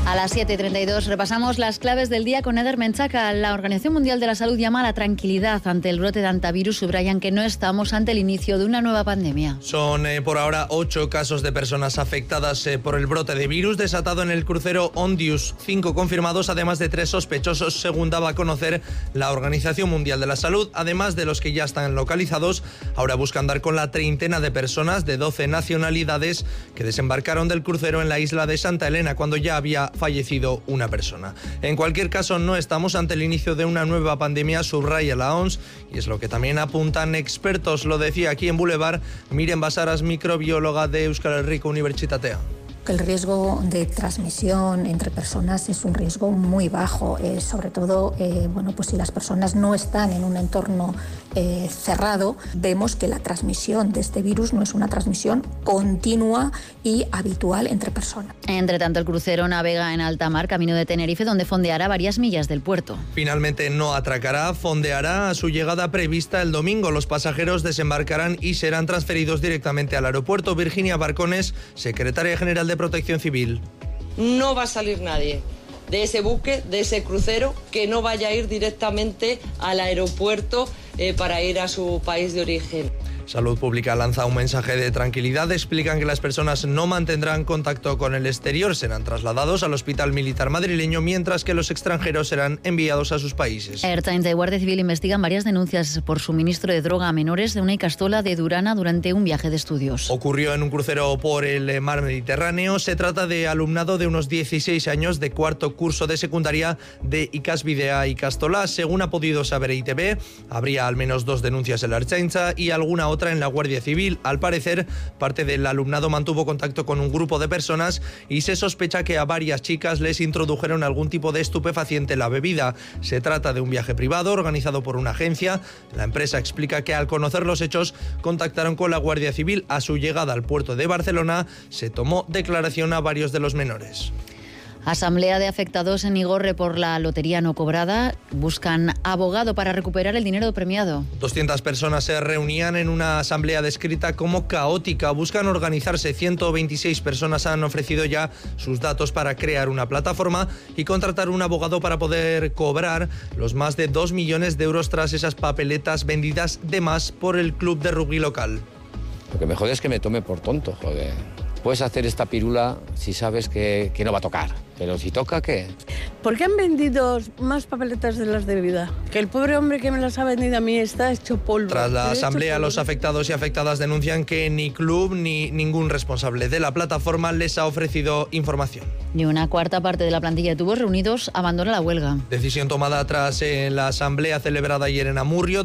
A las 7:32 repasamos las claves del día con Eder Menchaca. La Organización Mundial de la Salud llama a la tranquilidad ante el brote de hantavirus. Subrayan que no estamos ante el inicio de una nueva pandemia. Son por ahora 8 casos de personas afectadas por el brote de virus desatado en el crucero Ondius. 5 confirmados, además de 3 sospechosos, según daba a conocer la Organización Mundial de la Salud. Además de los que ya están localizados, ahora buscan dar con la treintena de personas de 12 nacionalidades que desembarcaron del crucero en la isla de Santa Elena cuando ya había fallecido una persona. En cualquier caso, no estamos ante el inicio de una nueva pandemia, subraya la OMS, y es lo que también apuntan expertos. Lo decía aquí en Boulevard Miren Basaras, microbióloga de Euskal Herriko Unibertsitatea. El riesgo de transmisión entre personas es un riesgo muy bajo, sobre todo pues si las personas no están en un entorno cerrado, vemos que la transmisión de este virus no es una transmisión continua y habitual entre personas. Entre tanto, el crucero navega en alta mar, camino de Tenerife, donde fondeará varias millas del puerto. Finalmente no atracará, fondeará a su llegada prevista el domingo. Los pasajeros desembarcarán y serán transferidos directamente al aeropuerto. Virginia Barcones, secretaria general de Protección Civil. No va a salir nadie de ese buque, de ese crucero, que no vaya a ir directamente al aeropuerto para ir a su país de origen. Salud Pública lanza un mensaje de tranquilidad. Explican que las personas no mantendrán contacto con el exterior, serán trasladados al Hospital Militar madrileño, mientras que los extranjeros serán enviados a sus países. Ertzaintza y Guardia Civil investigan varias denuncias por suministro de droga a menores de una ikastola de Durana durante un viaje de estudios. Ocurrió en un crucero por el mar Mediterráneo. Se trata de alumnado de unos 16 años de cuarto curso de secundaria de Ikasbidea Ikastola. Según ha podido saber ITV, habría al menos 2 denuncias en la Ertzaintza y alguna otra en la Guardia Civil. Al parecer, parte del alumnado mantuvo contacto con un grupo de personas y se sospecha que a varias chicas les introdujeron algún tipo de estupefaciente en la bebida. Se trata de un viaje privado organizado por una agencia. La empresa explica que al conocer los hechos contactaron con la Guardia Civil. A su llegada al puerto de Barcelona se tomó declaración a varios de los menores. Asamblea de afectados en Igorre por la lotería no cobrada. Buscan abogado para recuperar el dinero premiado. 200 personas se reunían en una asamblea descrita como caótica. Buscan organizarse. 126 personas han ofrecido ya sus datos para crear una plataforma y contratar un abogado para poder cobrar los más de 2 millones de euros tras esas papeletas vendidas de más por el club de rugby local. Lo que me jode es que me tome por tonto, joder. Puedes hacer esta pirula si sabes que no va a tocar, pero si toca, ¿qué? ¿Por qué han vendido más papeletas de las de vida? Que el pobre hombre que me las ha vendido a mí está hecho polvo. Tras la asamblea, los afectados y afectadas denuncian que ni club ni ningún responsable de la plataforma les ha ofrecido información. Y una cuarta parte de la plantilla de Tubos Reunidos abandona la huelga. Decisión tomada tras la asamblea celebrada ayer en Amurrio.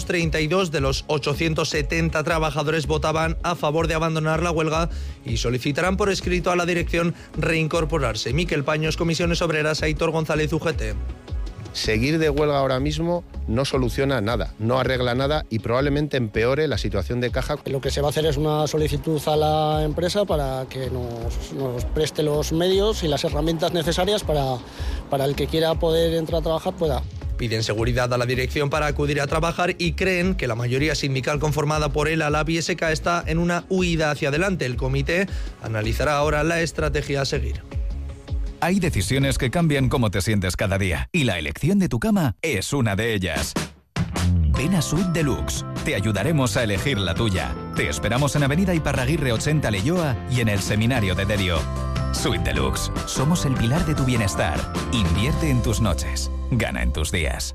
232 de los 870 trabajadores votaban a favor de abandonar la huelga y solicitarán por escrito a la dirección reincorporarse. Miquel Paños, Comisiones Obreras, Aitor González, UGT. Seguir de huelga ahora mismo no soluciona nada, no arregla nada y probablemente empeore la situación de caja. Lo que se va a hacer es una solicitud a la empresa para que nos preste los medios y las herramientas necesarias para el que quiera poder entrar a trabajar pueda. Piden seguridad a la dirección para acudir a trabajar y creen que la mayoría sindical conformada por el ALAB y SK está en una huida hacia adelante. El comité analizará ahora la estrategia a seguir. Hay decisiones que cambian cómo te sientes cada día y la elección de tu cama es una de ellas. Ven a Suite Deluxe. Te ayudaremos a elegir la tuya. Te esperamos en Avenida Iparraguirre 80 Leioa y en el Seminario de Derio. Suite Deluxe. Somos el pilar de tu bienestar. Invierte en tus noches. Gana en tus días.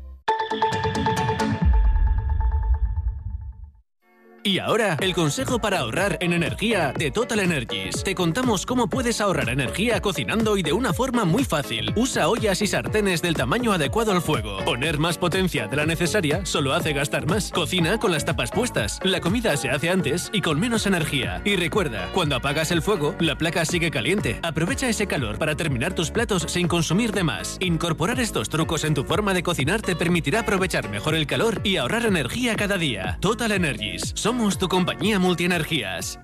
Y ahora, el consejo para ahorrar en energía de Total Energies. Te contamos cómo puedes ahorrar energía cocinando y de una forma muy fácil. Usa ollas y sartenes del tamaño adecuado al fuego. Poner más potencia de la necesaria solo hace gastar más. Cocina con las tapas puestas. La comida se hace antes y con menos energía. Y recuerda, cuando apagas el fuego, la placa sigue caliente. Aprovecha ese calor para terminar tus platos sin consumir de más. Incorporar estos trucos en tu forma de cocinar te permitirá aprovechar mejor el calor y ahorrar energía cada día. Total Energies. Somos tu compañía multienergías.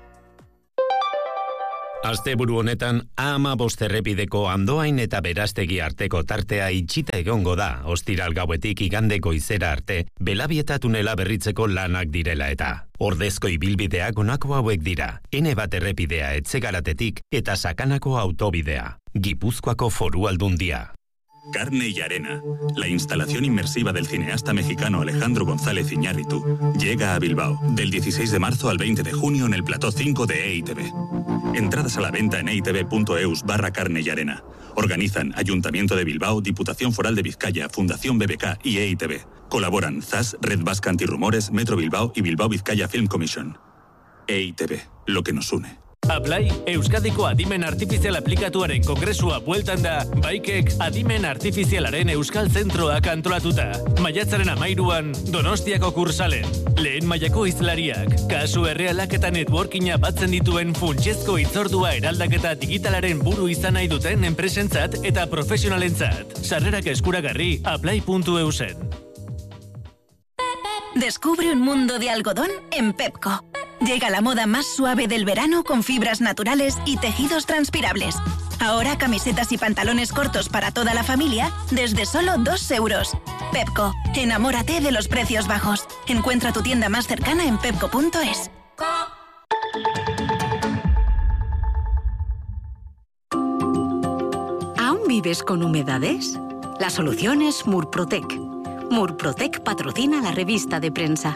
Asteburu honetan, A15 errepideko Andoain eta Berastegi arteko tartea itxita egongo da, ostiral gauetik igande goizera arte, Belabieta tunela berritzeko lanak direla eta. Ordezko ibilbideak honako hauek dira, N1 errepidea Etzegaratetik eta Sakanako autobidea. Gipuzkoako Foru Aldundia. Carne y Arena, la instalación inmersiva del cineasta mexicano Alejandro González Iñárritu, llega a Bilbao del 16 de marzo al 20 de junio en el plató 5 de EITV. Entradas a la venta en eitv.eus/Carne y Arena. Organizan Ayuntamiento de Bilbao, Diputación Foral de Vizcaya, Fundación BBK y EITV. Colaboran ZAS, Red Vasca Antirrumores, Metro Bilbao y Bilbao Vizcaya Film Commission. EITV, lo que nos une. Aplai, Euskadiko adimen artifizial aplikatuaren kongresua bueltan da, Baikek adimen artifizialaren Euskal Zentroak antolatuta. Maiatzaren 13an, Donostiako Kursalen. Lehen mailako hizlariak, kasu errealak eta networkinga batzen dituen funtsezko hitzordua eraldaketa digitalaren buru izan nahi duten enpresentzat eta profesionalentzat. Sarrerak eskuragarri aplai.eusen. Descubre un mundo de algodón en Pepco. Llega la moda más suave del verano con fibras naturales y tejidos transpirables. Ahora camisetas y pantalones cortos para toda la familia desde solo 2 euros. Pepco, enamórate de los precios bajos. Encuentra tu tienda más cercana en pepco.es. ¿Aún vives con humedades? La solución es Murprotec. Murprotec patrocina la revista de prensa.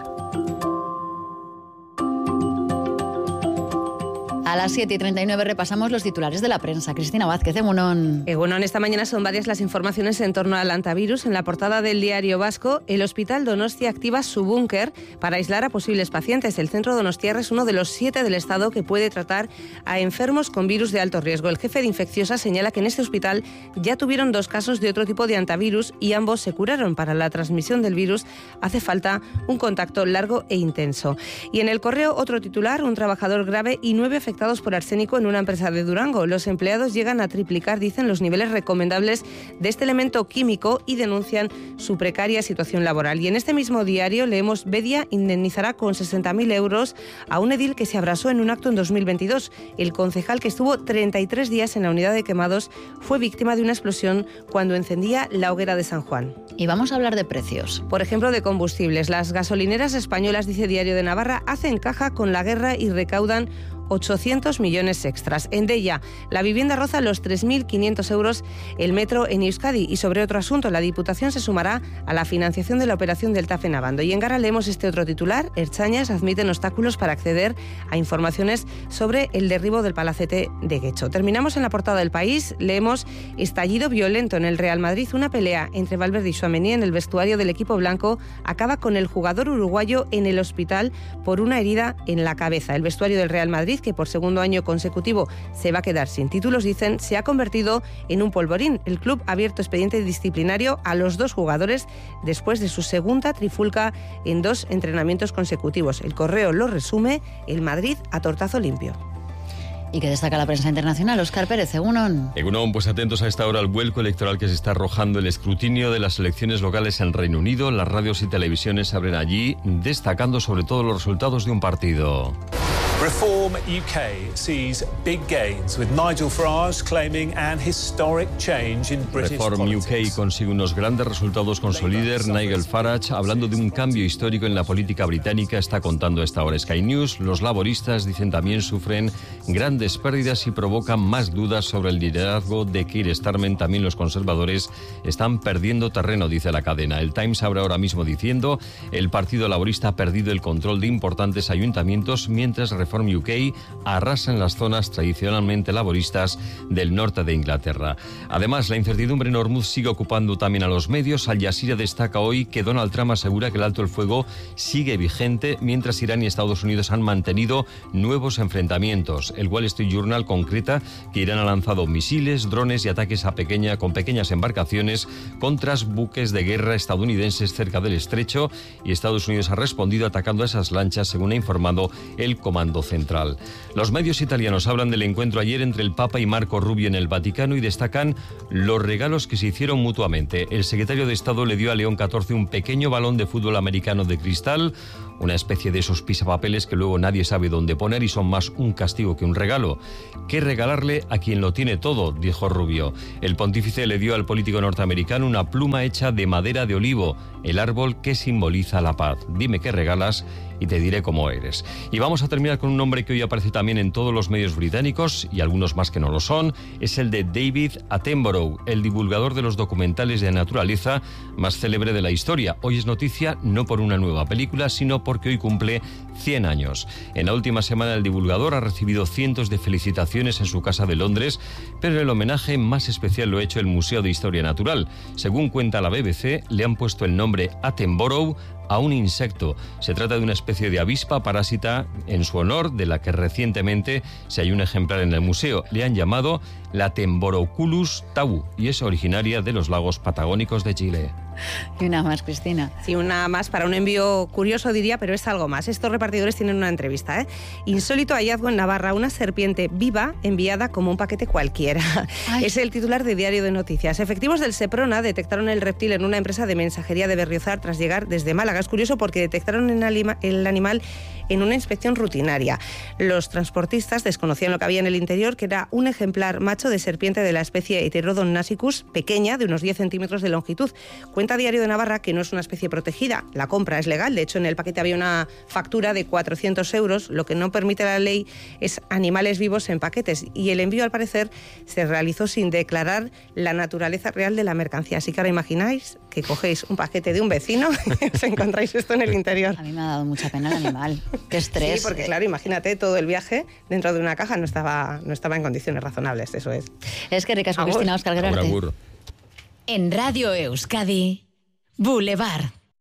A las 7:39 repasamos los titulares de la prensa. Cristina Vázquez, Egunon. Egunon, esta mañana son varias las informaciones en torno al hantavirus. En la portada del Diario Vasco, el Hospital Donostia activa su búnker para aislar a posibles pacientes. El centro donostiarra es uno de los 7 del Estado que puede tratar a enfermos con virus de alto riesgo. El jefe de infecciosas señala que en este hospital ya tuvieron 2 casos de otro tipo de hantavirus y ambos se curaron. Para la transmisión del virus hace falta un contacto largo e intenso. Y en El Correo, otro titular, un trabajador grave y 9 afectados por arsénico en una empresa de Durango. Los empleados llegan a triplicar, dicen, los niveles recomendables de este elemento químico y denuncian su precaria situación laboral. Y en este mismo diario leemos: Bedia indemnizará con 60.000 euros a un edil que se abrasó en un acto en 2022. El concejal, que estuvo 33 días en la unidad de quemados, fue víctima de una explosión cuando encendía la hoguera de San Juan. Y vamos a hablar de precios. Por ejemplo, de combustibles. Las gasolineras españolas, dice Diario de Navarra, hacen caja con la guerra y recaudan 800 millones extras. En Deia, la vivienda roza los 3.500 euros el metro en Euskadi. Y sobre otro asunto, la Diputación se sumará a la financiación de la operación del TAF en Abando. Y en Gara leemos este otro titular: Ertzañas admiten obstáculos para acceder a informaciones sobre el derribo del palacete de Guecho. Terminamos en la portada del País. Leemos: estallido violento en el Real Madrid. Una pelea entre Valverde y Tchouaméni en el vestuario del equipo blanco acaba con el jugador uruguayo en el hospital por una herida en la cabeza. El vestuario del Real Madrid, que por segundo año consecutivo se va a quedar sin títulos, dicen, se ha convertido en un polvorín. El club ha abierto expediente disciplinario a los 2 jugadores después de su segunda trifulca en 2 entrenamientos consecutivos. El Correo lo resume: el Madrid a tortazo limpio. ¿Y qué destaca la prensa internacional? Óscar Pérez, Egunon. Egunon, pues atentos a esta hora al vuelco electoral que se está arrojando el escrutinio de las elecciones locales en Reino Unido. Las radios y televisiones abren allí, destacando sobre todo los resultados de un partido. Reform UK sees big gains, with Nigel Farage claiming an historic change in British Reform politics. UK consigue unos grandes resultados con su líder, Nigel Farage, hablando de un cambio histórico en la política británica. Está contando a esta hora Sky News. Los laboristas, dicen, también sufren grandes pérdidas y provocan más dudas sobre el liderazgo de Keir Starmer. También los conservadores están perdiendo terreno, dice la cadena. El Times abre ahora mismo diciendo: el Partido Laborista ha perdido el control de importantes ayuntamientos, mientras Reform UK arrasa en las zonas tradicionalmente laboristas del norte de Inglaterra. Además, la incertidumbre en Hormuz sigue ocupando también a los medios. Al Jazeera destaca hoy que Donald Trump asegura que el alto el fuego sigue vigente, mientras Irán y Estados Unidos han mantenido nuevos enfrentamientos. El Wall Street Journal concreta que Irán ha lanzado misiles, drones y ataques con pequeñas embarcaciones contra buques de guerra estadounidenses cerca del estrecho, y Estados Unidos ha respondido atacando a esas lanchas, según ha informado el Comando Central. Los medios italianos hablan del encuentro ayer entre el Papa y Marco Rubio en el Vaticano y destacan los regalos que se hicieron mutuamente. El secretario de Estado le dio a León XIV un pequeño balón de fútbol americano de cristal, una especie de esos pisapapeles que luego nadie sabe dónde poner y son más un castigo que un regalo. ¿Qué regalarle a quien lo tiene todo?, dijo Rubio. El pontífice le dio al político norteamericano una pluma hecha de madera de olivo, el árbol que simboliza la paz. Dime qué regalas y te diré cómo eres. Y vamos a terminar con un nombre que hoy aparece también en todos los medios británicos y algunos más que no lo son. Es el de David Attenborough, el divulgador de los documentales de naturaleza más célebre de la historia. Hoy es noticia no por una nueva película, sino porque hoy cumple 100 años. En la última semana el divulgador ha recibido cientos de felicitaciones en su casa de Londres, pero el homenaje más especial lo ha hecho el Museo de Historia Natural. Según cuenta la BBC, le han puesto el nombre Attenborough a un insecto. Se trata de una especie de avispa parásita en su honor, de la que recientemente se halló un ejemplar en el museo. Le han llamado la Temboroculus tabu y es originaria de los lagos patagónicos de Chile. Y una más, Cristina. Sí, una más para un envío curioso, diría, pero es algo más. Estos repartidores tienen una entrevista, ¿eh? Insólito hallazgo en Navarra, una serpiente viva enviada como un paquete cualquiera. Ay. Es el titular de Diario de Noticias. Efectivos del Seprona detectaron el reptil en una empresa de mensajería de Berriozar tras llegar desde Málaga. Es curioso porque detectaron el animal en una inspección rutinaria. Los transportistas desconocían lo que había en el interior, que era un ejemplar macho de serpiente de la especie Heterodon nasicus, pequeña, de unos 10 centímetros de longitud. Cuenta Diario de Navarra que no es una especie protegida. La compra es legal. De hecho, en el paquete había una factura de 400 euros. Lo que no permite la ley es animales vivos en paquetes. Y el envío, al parecer, se realizó sin declarar la naturaleza real de la mercancía. Así que ahora imagináis que cogéis un paquete de un vecino y os encontráis esto en el interior. A mí me ha dado mucha pena el animal. Qué estrés. Sí, porque claro, imagínate, todo el viaje dentro de una caja no estaba en condiciones razonables, eso es. Es que ricasco, Cristina, Óscar Grarte. En Radio Euskadi, Boulevard.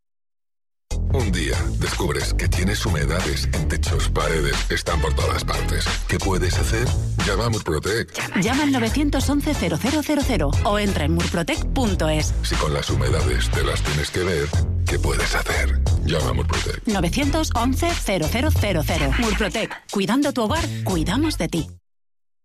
Un día descubres que tienes humedades en techos, paredes, están por todas partes. ¿Qué puedes hacer? Llama a Murprotec. Llama al 911-0000 o entra en murprotec.es. Si con las humedades te las tienes que ver, ¿qué puedes hacer? Llama a Murprotec. 911-0000. Murprotec. Cuidando tu hogar, cuidamos de ti.